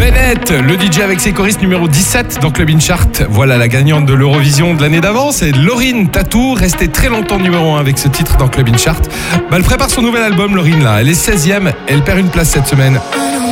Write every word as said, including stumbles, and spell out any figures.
Bennett, le D J avec ses choristes numéro dix-sept dans Club In Chart. Voilà la gagnante de l'Eurovision de l'année d'avant, c'est Lauryn Tatou, restée très longtemps numéro un avec ce titre dans Club In Chart. Bah, elle prépare son nouvel album, Lauryn, là. Elle est seizième, elle perd une place cette semaine.